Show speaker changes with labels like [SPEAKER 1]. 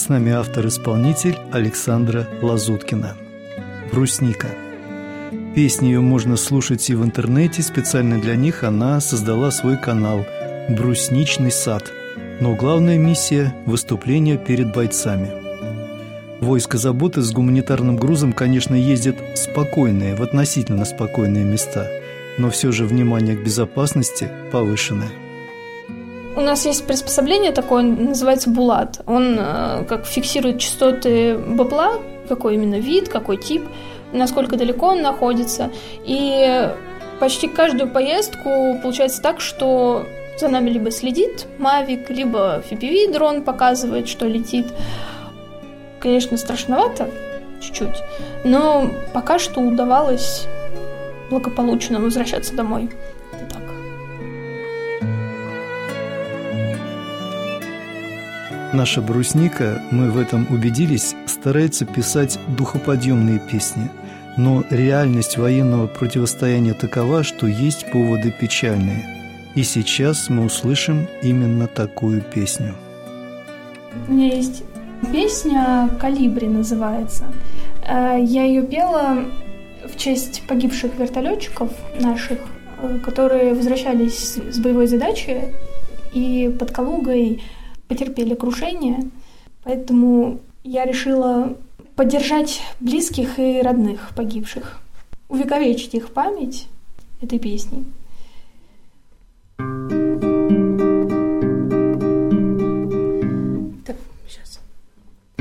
[SPEAKER 1] с нами автор-исполнитель Александра Лазуткина. «Брусника». Песни ее можно слушать и в интернете. Специально для них она создала свой канал «Брусничный сад». Но главная миссия – выступление перед бойцами. Войско заботы с гуманитарным грузом, конечно, ездит в относительно спокойные места, но все же внимание к безопасности повышенное.
[SPEAKER 2] У нас есть приспособление такое, называется булат. Он как фиксирует частоты бабла, какой именно вид, какой тип, насколько далеко он находится. И почти каждую поездку получается так, что за нами либо следит Mavic, либо FPV-дрон показывает, что летит. Конечно, страшновато чуть-чуть, но пока что удавалось благополучно возвращаться домой. Так.
[SPEAKER 1] Наша брусника, мы в этом убедились, старается писать духоподъемные песни, но реальность военного противостояния такова, что есть поводы печальные. И сейчас мы услышим именно такую песню.
[SPEAKER 2] У меня есть песня «Калибри» называется. Я ее пела в честь погибших вертолетчиков наших, которые возвращались с боевой задачи и под Калугой потерпели крушение. Поэтому я решила поддержать близких и родных погибших, увековечить их память этой песней.